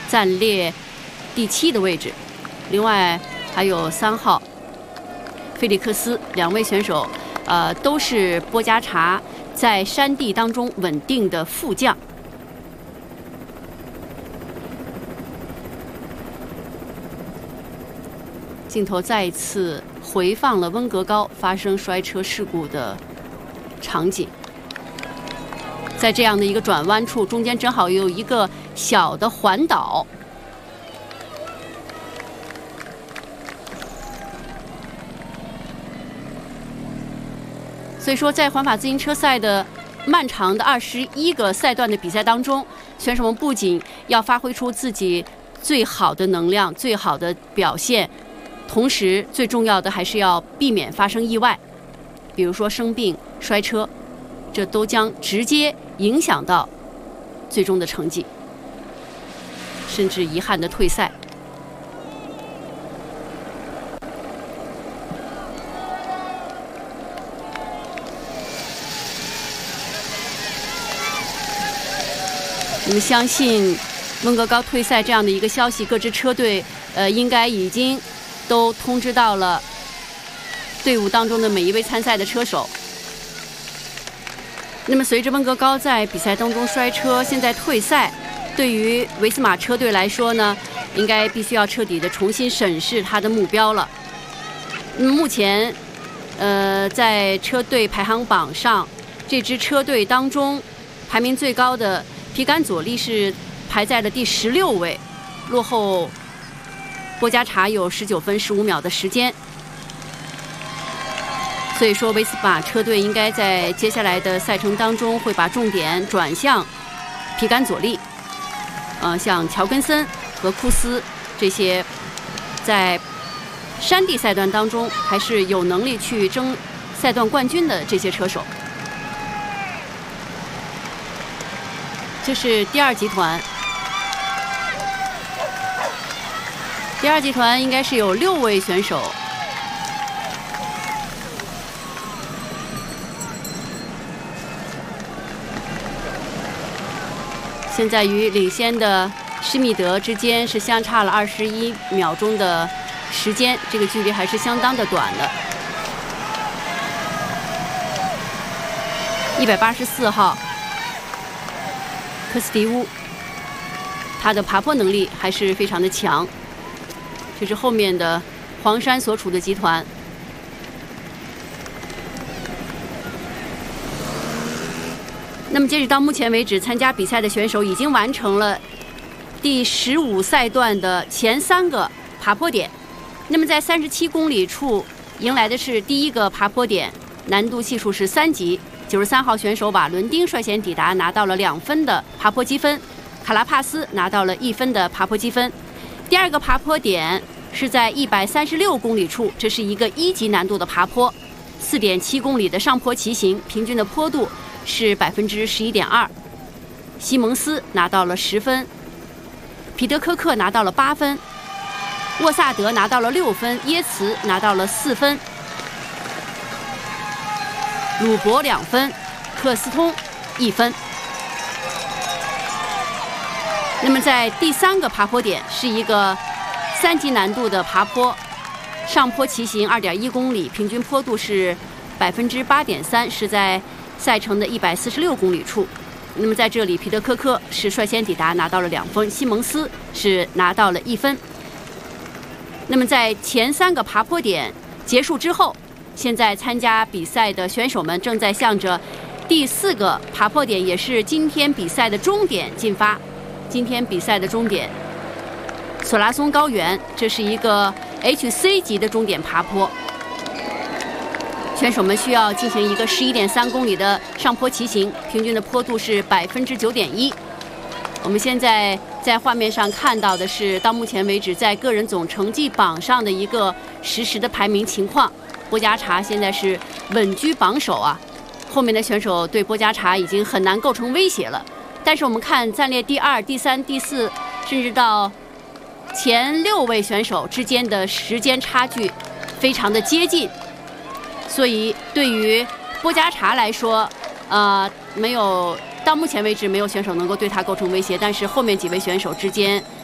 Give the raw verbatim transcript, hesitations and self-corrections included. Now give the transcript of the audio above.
暂列第七的位置。另外还有三号菲利克斯，两位选手，呃，都是波加查在山地当中稳定的副将。镜头再一次回放了温格高发生摔车事故的场景，在这样的一个转弯处，中间正好有一个小的环岛。所以说，在环法自行车赛的漫长的二十一个赛段的比赛当中，选手们不仅要发挥出自己最好的能量、最好的表现，同时最重要的还是要避免发生意外，比如说生病、摔车，这都将直接影响到最终的成绩，甚至遗憾的退赛。我们相信温格高退赛这样的一个消息，各支车队呃应该已经都通知到了队伍当中的每一位参赛的车手。那么随着温格高在比赛当中摔车，现在退赛，对于维斯马车队来说呢，应该必须要彻底的重新审视他的目标了。那么目前呃在车队排行榜上，这支车队当中排名最高的皮甘佐利是排在了第十六位，落后波加查有十九分十五秒的时间。所以说，维斯马车队应该在接下来的赛程当中会把重点转向皮甘佐利，呃，像乔根森和库斯这些在山地赛段当中还是有能力去争赛段冠军的这些车手。这是第二集团，第二集团应该是有六位选手。现在与领先的施密德之间是相差了二十一秒钟的时间，这个距离还是相当的短的。一百八十四号科斯蒂乌，他的爬坡能力还是非常的强。这是后面的黄山所处的集团。那么截止到目前为止，参加比赛的选手已经完成了第十五赛段的前三个爬坡点。那么在三十七公里处迎来的是第一个爬坡点，难度系数是三级。九十三号选手瓦伦丁率先抵达，拿到了两分的爬坡积分；卡拉帕斯拿到了一分的爬坡积分。第二个爬坡点是在一百三十六公里处，这是一个一级难度的爬坡，四点七公里的上坡骑行，平均的坡度是百分之十一点二。西蒙斯拿到了十分，彼得科克拿到了八分，沃萨德拿到了六分，耶茨拿到了四分。鲁伯两分，克斯通一分。那么在第三个爬坡点是一个三级难度的爬坡，上坡骑行二点一公里，平均坡度是百分之八点三，是在赛程的一百四十六公里处。那么在这里，皮特科科是率先抵达，拿到了两分；西蒙斯是拿到了一分。那么在前三个爬坡点结束之后，现在参加比赛的选手们正在向着第四个爬坡点，也是今天比赛的终点进发。今天比赛的终点，索拉松高原，这是一个 H C 级的终点爬坡。选手们需要进行一个十一点三公里的上坡骑行，平均的坡度是百分之九点一。我们现在在画面上看到的是到目前为止在个人总成绩榜上的一个实时的排名情况。波加查现在是稳居榜首啊，后面的选手对波加查已经很难构成威胁了。但是我们看暂列第二、第三、第四，甚至到前六位选手之间的时间差距非常的接近，所以对于波加查来说，呃，没有到目前为止没有选手能够对他构成威胁，但是后面几位选手之间